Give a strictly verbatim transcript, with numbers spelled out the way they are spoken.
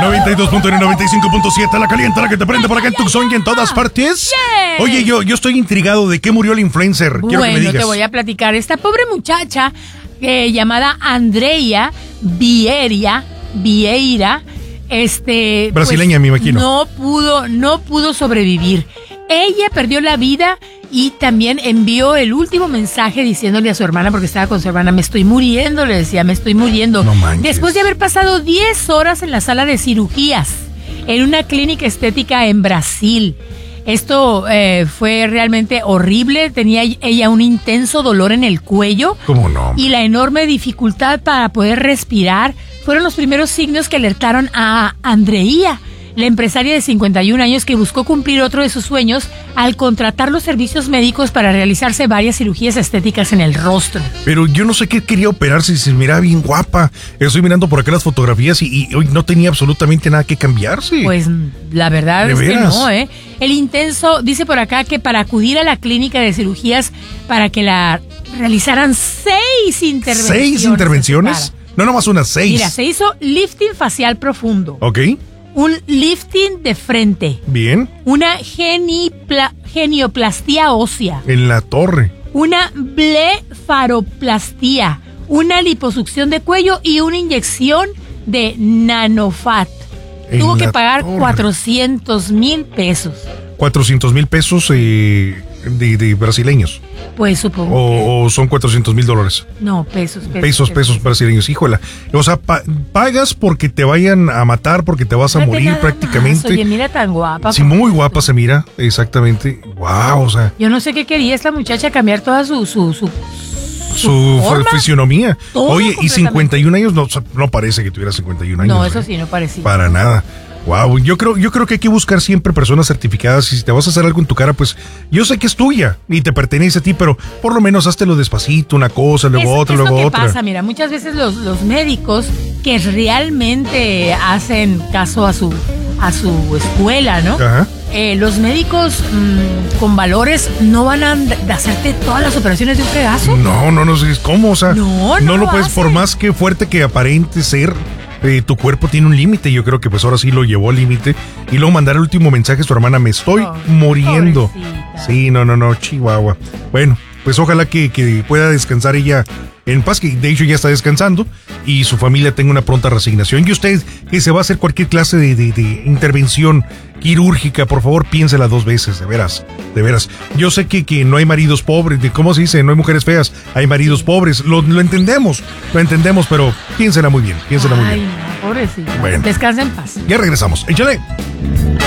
noventa y dos punto uno, noventa y cinco punto siete, la calienta, la que te prende por acá en Tucson y en todas partes. Yeah. Oye, yo, yo estoy intrigado de qué murió el influencer. Quiero Bueno, que me digas. te voy a platicar. Esta pobre muchacha eh, llamada Andrea Vieira, Vieira, este... Brasileña, pues, me imagino. No pudo, no pudo sobrevivir. Ella perdió la vida y también envió el último mensaje diciéndole a su hermana, porque estaba con su hermana, me estoy muriendo, le decía, me estoy muriendo. No manches. Después de haber pasado diez horas en la sala de cirugías, en una clínica estética en Brasil. Esto eh, fue realmente horrible, tenía ella un intenso dolor en el cuello. ¿Cómo no? Y la enorme dificultad para poder respirar fueron los primeros signos que alertaron a Andrea, la empresaria de cincuenta y un años que buscó cumplir otro de sus sueños al contratar los servicios médicos para realizarse varias cirugías estéticas en el rostro. Pero yo no sé qué quería operarse y se miraba bien guapa. Estoy mirando por acá las fotografías y, y hoy no tenía absolutamente nada que cambiarse. Pues la verdad ¿De es veras? que no, ¿eh? El intenso, dice por acá que para acudir a la clínica de cirugías para que la realizaran seis intervenciones. ¿Seis intervenciones? No, nomás unas seis. Mira, se hizo lifting facial profundo. Ok, Un lifting de frente. bien. Una genipla- genioplastía ósea. En la torre. Una blefaroplastia. Una liposucción de cuello y una inyección de nanofat. En Tuvo que la pagar torre. cuatrocientos mil pesos. cuatrocientos mil pesos eh, de, de brasileños. Pues supongo. que- O, o son cuatrocientos mil dólares. No, pesos, pesos. Pesos, pesos brasileños. Híjola. O sea, pa- pagas porque te vayan a matar, porque te vas a Fíjate morir nada prácticamente. más. Oye, mira tan guapa. Sí, muy guapa se mira, exactamente. Wow, o sea, Yo no sé qué quería esta muchacha, cambiar toda su... su, su su forma. fisionomía. Todo Oye, y completamente. cincuenta y un años, no, o sea, no parece que tuviera cincuenta y un años. No, ¿eh? eso sí, no parecía. Para nada. Wow, yo creo, yo creo que hay que buscar siempre personas certificadas y si te vas a hacer algo en tu cara, pues yo sé que es tuya y te pertenece a ti, pero por lo menos háztelo despacito, una cosa, luego Es- otra, es lo luego que otra. pasa, mira, muchas veces los, los médicos que realmente hacen caso a su, a su escuela, ¿no? Ajá. Eh, los médicos mmm, con valores no van a and- de hacerte todas las operaciones de un fregazo. No, no, no sé cómo, o sea, No, no lo lo puedes, por hacen. más que fuerte que aparente ser, eh, tu cuerpo tiene un límite, yo creo que pues ahora sí lo llevó al límite, y luego mandar el último mensaje a su hermana, me estoy Oh, muriendo. pobrecita. Sí, no, no, no, Chihuahua. Bueno, pues ojalá que, que pueda descansar ella en paz, que de hecho ya está descansando, y su familia tenga una pronta resignación. Y usted, que se va a hacer cualquier clase de, de, de intervención quirúrgica, por favor, piénsela dos veces, de veras, de veras. Yo sé que, que no hay maridos pobres, de cómo se dice, no hay mujeres feas, hay maridos pobres, lo, lo entendemos, lo entendemos, pero piénsela muy bien, piénsela muy Ay, bien. no, pobrecita. Bueno. Descansa en paz. Ya regresamos, échale.